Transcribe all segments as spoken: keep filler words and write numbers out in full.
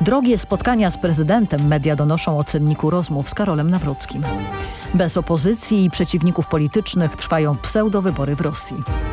Drogie spotkania z prezydentem media donoszą o cenniku rozmów z Karolem Nawrockim. Bez opozycji i przeciwników politycznych trwają pseudowybory w Rosji.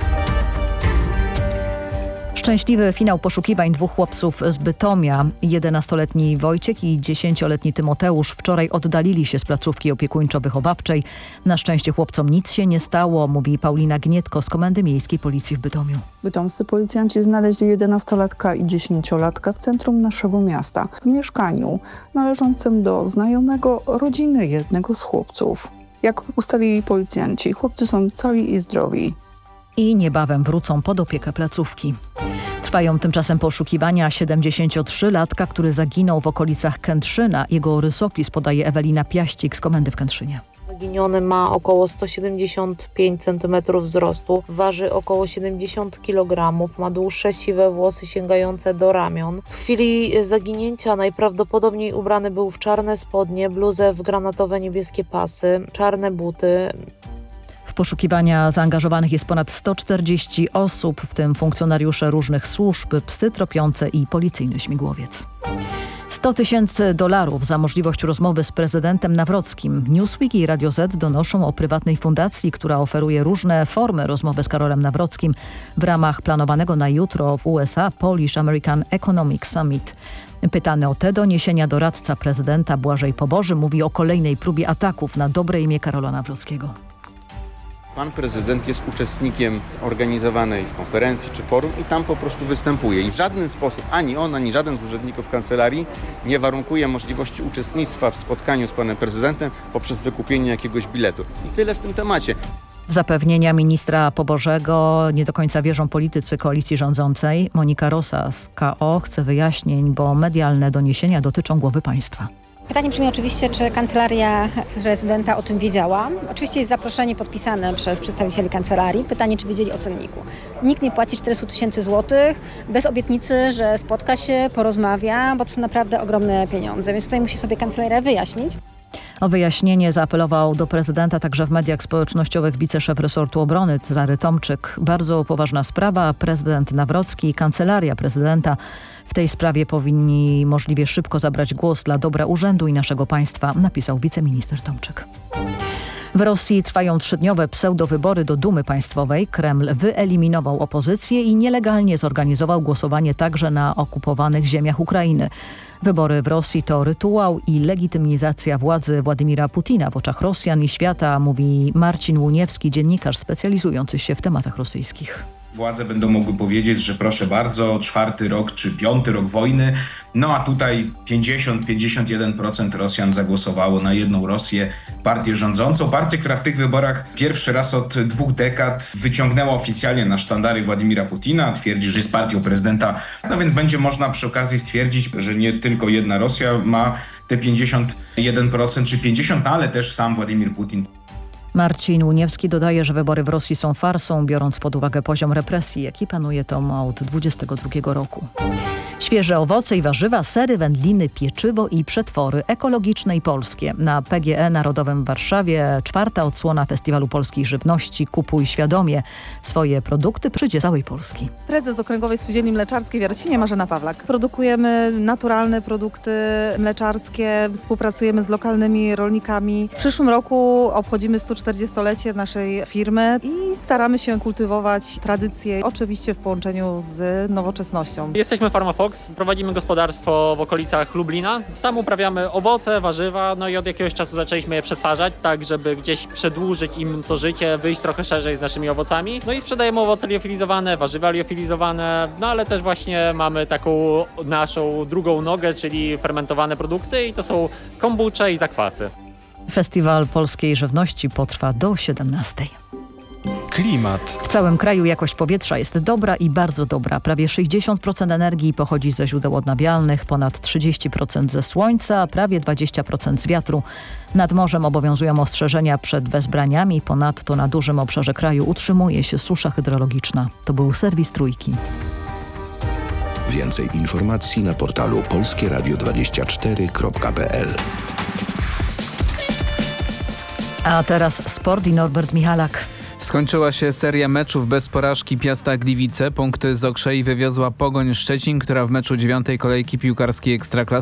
Szczęśliwy finał poszukiwań dwóch chłopców z Bytomia. jedenastoletni Wojciech i dziesięcioletni Tymoteusz wczoraj oddalili się z placówki opiekuńczo-wychowawczej. Na szczęście chłopcom nic się nie stało, mówi Paulina Gnietko z Komendy Miejskiej Policji w Bytomiu. Bytomscy policjanci znaleźli jedenastolatka i dziesięciolatka w centrum naszego miasta, w mieszkaniu należącym do znajomego rodziny jednego z chłopców. Jak ustalili policjanci, chłopcy są cali i zdrowi. I niebawem wrócą pod opiekę placówki. Trwają tymczasem poszukiwania siedemdziesięciotrzylatka, który zaginął w okolicach Kętrzyna. Jego rysopis podaje Ewelina Piaścik z Komendy w Kętrzynie. Zaginiony ma około sto siedemdziesiąt pięć centymetrów wzrostu, waży około siedemdziesiąt kilogramów, ma dłuższe siwe włosy sięgające do ramion. W chwili zaginięcia najprawdopodobniej ubrany był w czarne spodnie, bluzę w granatowe niebieskie pasy, czarne buty. W poszukiwania zaangażowanych jest ponad sto czterdzieści osób, w tym funkcjonariusze różnych służb, psy tropiące i policyjny śmigłowiec. sto tysięcy dolarów za możliwość rozmowy z prezydentem Nawrockim. Newsweek i Radio Z donoszą o prywatnej fundacji, która oferuje różne formy rozmowy z Karolem Nawrockim w ramach planowanego na jutro w U S A Polish American Economic Summit. Pytany o te doniesienia doradca prezydenta Błażej Poboży mówi o kolejnej próbie ataków na dobre imię Karola Nawrockiego. Pan prezydent jest uczestnikiem organizowanej konferencji czy forum i tam po prostu występuje. I w żaden sposób ani on, ani żaden z urzędników kancelarii nie warunkuje możliwości uczestnictwa w spotkaniu z panem prezydentem poprzez wykupienie jakiegoś biletu. I tyle w tym temacie. W zapewnienia ministra Pobożego nie do końca wierzą politycy koalicji rządzącej. Monika Rosa z K O chce wyjaśnień, bo medialne doniesienia dotyczą głowy państwa. Pytanie brzmi oczywiście, czy kancelaria prezydenta o tym wiedziała. Oczywiście jest zaproszenie podpisane przez przedstawicieli kancelarii. Pytanie, czy wiedzieli o cenniku. Nikt nie płaci czterysta tysięcy złotych bez obietnicy, że spotka się, porozmawia, bo to są naprawdę ogromne pieniądze. Więc tutaj musi sobie kancelaria wyjaśnić. O wyjaśnienie zaapelował do prezydenta także w mediach społecznościowych wiceszef resortu obrony Cezary Tomczyk. Bardzo poważna sprawa. Prezydent Nawrocki i kancelaria prezydenta w tej sprawie powinni możliwie szybko zabrać głos dla dobra urzędu i naszego państwa, napisał wiceminister Tomczyk. W Rosji trwają trzydniowe pseudowybory do Dumy Państwowej. Kreml wyeliminował opozycję i nielegalnie zorganizował głosowanie także na okupowanych ziemiach Ukrainy. Wybory w Rosji to rytuał i legitymizacja władzy Władimira Putina w oczach Rosjan i świata, mówi Marcin Łuniewski, dziennikarz specjalizujący się w tematach rosyjskich. Władze będą mogły powiedzieć, że proszę bardzo, czwarty rok czy piąty rok wojny, no a tutaj pięćdziesiąt do pięćdziesięciu jeden procent Rosjan zagłosowało na jedną Rosję, partię rządzącą. Partię, która w tych wyborach pierwszy raz od dwóch dekad wyciągnęła oficjalnie na sztandary Władimira Putina, twierdzi, że jest partią prezydenta, no więc będzie można przy okazji stwierdzić, że nie tylko jedna Rosja ma te pięćdziesiąt jeden procent czy pięćdziesiąt procent, ale też sam Władimir Putin. Marcin Łuniewski dodaje, że wybory w Rosji są farsą, biorąc pod uwagę poziom represji, jaki panuje tam od dwudziestego drugiego roku. Świeże owoce i warzywa, sery, wędliny, pieczywo i przetwory ekologiczne i polskie. Na P G E Narodowym w Warszawie czwarta odsłona Festiwalu Polskiej Żywności Kupuj Świadomie. Swoje produkty przyjdzie z całej Polski. Prezes Okręgowej Spółdzielni Mleczarskiej w Jarocinie, Marzena Pawlak. Produkujemy naturalne produkty mleczarskie, współpracujemy z lokalnymi rolnikami. W przyszłym roku obchodzimy sto czterdziestolecie naszej firmy i staramy się kultywować tradycje, oczywiście w połączeniu z nowoczesnością. Jesteśmy Farma Fox, prowadzimy gospodarstwo w okolicach Lublina. Tam uprawiamy owoce, warzywa, no i od jakiegoś czasu zaczęliśmy je przetwarzać, tak żeby gdzieś przedłużyć im to życie, wyjść trochę szerzej z naszymi owocami. No i sprzedajemy owoce liofilizowane, warzywa liofilizowane, no ale też właśnie mamy taką naszą drugą nogę, czyli fermentowane produkty i to są kombucze i zakwasy. Festiwal Polskiej Żywności potrwa do siedemnastej. Klimat. W całym kraju jakość powietrza jest dobra i bardzo dobra. Prawie sześćdziesiąt procent energii pochodzi ze źródeł odnawialnych, ponad trzydzieści procent ze słońca, prawie dwadzieścia procent z wiatru. Nad morzem obowiązują ostrzeżenia przed wezbraniami. Ponadto na dużym obszarze kraju utrzymuje się susza hydrologiczna. To był serwis Trójki. Więcej informacji na portalu polskie radio dwadzieścia cztery kropka p l. A teraz sport i Norbert Michalak. Skończyła się seria meczów bez porażki Piasta Gliwice. Punkty z Okrzei wywiozła Pogoń Szczecin, która w meczu dziewiątej kolejki piłkarskiej Ekstraklasy